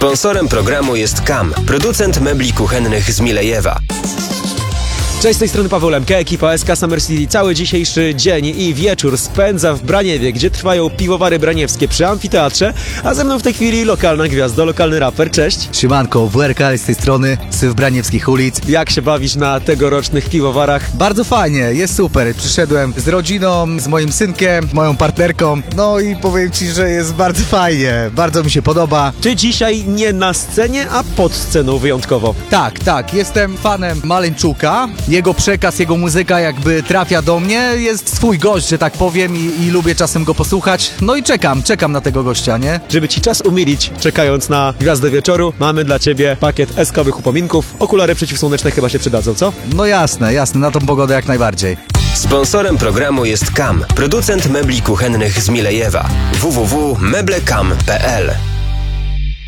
Sponsorem programu jest KAM, producent mebli kuchennych z Milejewa. Cześć, z tej strony Paweł Lemke, ekipa SK Summer City. Cały dzisiejszy dzień i wieczór spędza w Braniewie, gdzie trwają piwowary braniewskie przy amfiteatrze, a ze mną w tej chwili lokalna gwiazda, lokalny raper. Cześć. Siemanko, WRK z tej strony, z Braniewskich ulic. Jak się bawisz na tegorocznych piwowarach? Bardzo fajnie, jest super. Przyszedłem z rodziną, z moim synkiem, moją partnerką, no i powiem Ci, że jest bardzo fajnie, bardzo mi się podoba. Czy dzisiaj nie na scenie, a pod sceną wyjątkowo? Tak, jestem fanem Maleńczuka. Jego przekaz, jego muzyka jakby trafia do mnie, jest swój gość, że tak powiem i lubię czasem go posłuchać. No i czekam na tego gościa, nie? Żeby Ci czas umilić, czekając na gwiazdę wieczoru, mamy dla Ciebie pakiet SK-owych upominków. Okulary przeciwsłoneczne chyba się przydadzą, co? No jasne, na tą pogodę jak najbardziej. Sponsorem programu jest KAM, producent mebli kuchennych z Milejewa. www.meblekam.pl